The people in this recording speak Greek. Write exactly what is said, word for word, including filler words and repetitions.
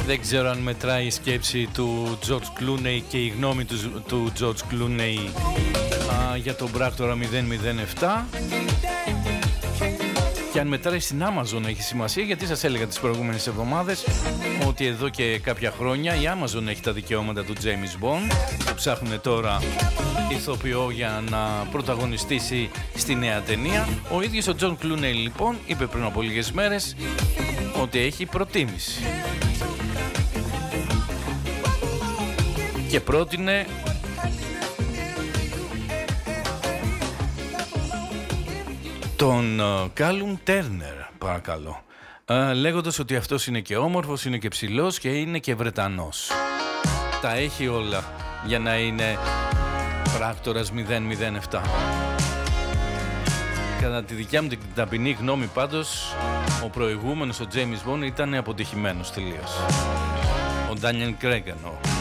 Δεν ξέρω αν μετράει η σκέψη του George Clooney και η γνώμη του, του George Clooney α, για τον πράκτορα μηδέν μηδέν επτά. Και αν μετράει στην Amazon έχει σημασία, γιατί σας έλεγα τις προηγούμενες εβδομάδες ότι εδώ και κάποια χρόνια η Amazon έχει τα δικαιώματα του James Bond, που ψάχνουν τώρα ηθοποιό για να πρωταγωνιστήσει στη νέα ταινία. Ο ίδιος ο John Clooney λοιπόν είπε πριν από λίγες μέρες ότι έχει προτίμηση και πρότεινε τον Κάλουμ Τέρνερ, παρακαλώ, uh, λέγοντας ότι αυτός είναι και όμορφος, είναι και ψηλός και είναι και Βρετανός. Τα έχει όλα για να είναι πράκτορας μηδέν μηδέν επτά. Κατά τη δικιά μου την ταπεινή γνώμη πάντως, ο προηγούμενος, ο James Bond, ήταν αποτυχημένος τελείως. Ο Daniel Craig εννοώ.